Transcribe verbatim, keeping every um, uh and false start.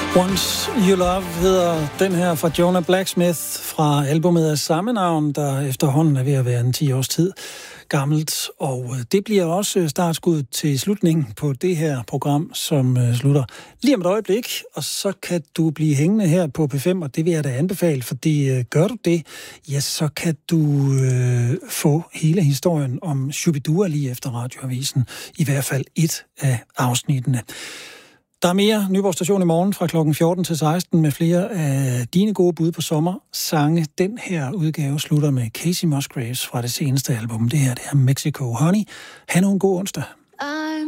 Once You Love hedder den her fra Jonah Blacksmith fra albumet af samme navn, der efterhånden er ved at være en ti års tid gammelt. Og det bliver også startskuddet til slutningen på det her program, som slutter lige om et øjeblik. Og så kan du blive hængende her på P fem, og det vil jeg da anbefale, fordi gør du det, ja, så kan du øh, få hele historien om Shubidua lige efter Radioavisen. I hvert fald et af afsnittene. Der er mere Nyborg Station i morgen fra klokken fjorten til seksten med flere af dine gode bud på sommersange. Den her udgave slutter med Casey Musgraves fra det seneste album. Det her, det er Mexico Honey. Ha' nu en god onsdag.